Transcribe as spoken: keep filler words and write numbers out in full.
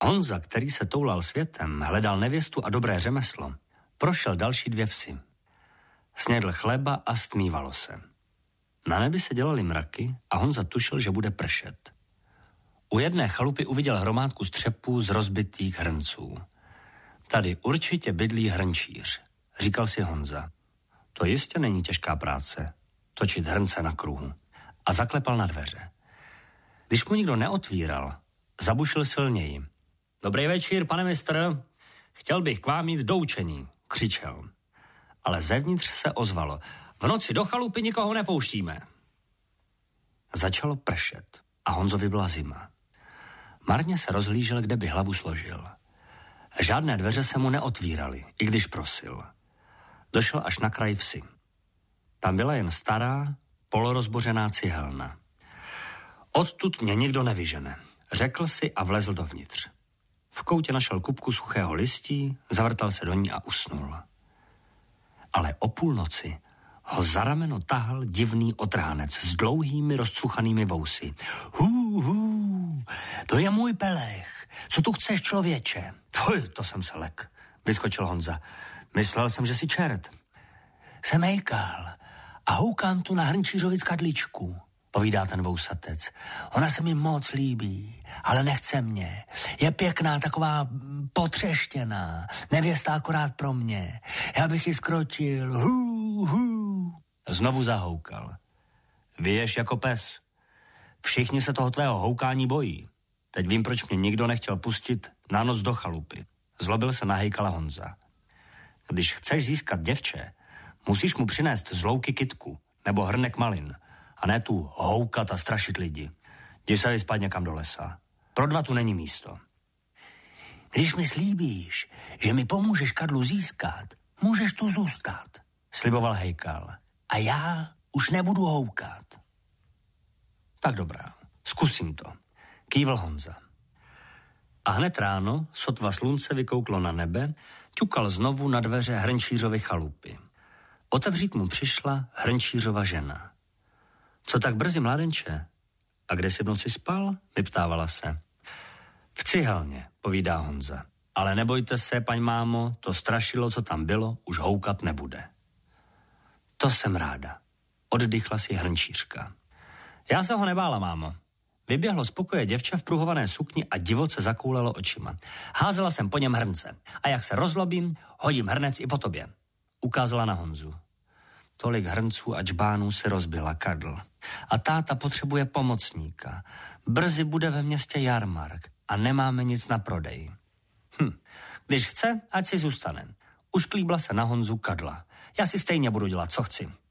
Honza, který se toulal světem, hledal nevěstu a dobré řemeslo, prošel další dvě vsi. Snědl chleba a stmívalo se. Na nebi se dělaly mraky a Honza tušil, že bude pršet. U jedné chalupy uviděl hromádku střepů z rozbitých hrnců. Tady určitě bydlí hrnčíř, říkal si Honza. To jistě není těžká práce, točit hrnce na kruhu. A zaklepal na dveře. Když mu nikdo neotvíral, zabušil silněji. Dobrý večír, pane mistr, chtěl bych k vám mít doučení, křičel. Ale zevnitř se ozvalo. V noci do chalupy nikoho nepouštíme. Začalo pršet a Honzovi byla zima. Marně se rozhlížel, kde by hlavu složil. Žádné dveře se mu neotvíraly, i když prosil. Došel až na kraj vsi. Tam byla jen stará, polorozbořená cihelna. Odtud mě nikdo nevyžene, řekl si a vlezl dovnitř. V koutě našel kupku suchého listí, zavrtal se do ní a usnul. Ale o půlnoci ho za rameno tahal divný otrhánec s dlouhými rozcuchanými vousy. Hů, hů, to je můj Pelech. Co tu chceš, člověče? Fuj, to jsem se lek, vyskočil Honza. Myslel jsem, že jsi čert. Jsem hejkal a houkám tu na hrnčířovi kadličku, povídá ten vousatec. Ona se mi moc líbí, ale nechce mě. Je pěkná, taková potřeštěná. Nevěsta akorát pro mě. Já bych ji skrotil. Hů, hů. Znovu zahoukal. Vyješ jako pes. Všichni se toho tvého houkání bojí. Teď vím, proč mě nikdo nechtěl pustit na noc do chalupy. Zlobil se na hejkala Honza. Když chceš získat děvče, musíš mu přinést z louky kytku nebo hrnek malin a ne tu houkat a strašit lidi. Jdi se vyspat někam do lesa. Pro dva tu není místo. Když mi slíbíš, že mi pomůžeš kadlu získat, můžeš tu zůstat, sliboval hejkal. A já už nebudu houkat. Tak dobrá, zkusím to, kývl Honza. A hned ráno, sotva slunce vykouklo na nebe, ťukal znovu na dveře hrnčířovy chalupy. Otevřít mu přišla hrnčířova žena. Co tak brzy, mládenče? A kde jsi v noci spal? Vyptávala se. V cihelně, povídá Honza. Ale nebojte se, paň mámo, to strašidlo, co tam bylo, už houkat nebude. To jsem ráda, oddychla si hrnčířka. Já se ho nebála, mámo. Vyběhlo z pokoje děvče v pruhované sukni a divoce zakoulelo očima. Házela jsem po něm hrnce a jak se rozlobím, hodím hrnec i po tobě. Ukázala na Honzu. Tolik hrnců a džbánů se rozbila kadl. A táta potřebuje pomocníka. Brzy bude ve městě jarmark a nemáme nic na prodej. Hm, když chce, ať si zůstane. Už klíbla se na Honzu kadla. Já si stejně budu dělat, co chci.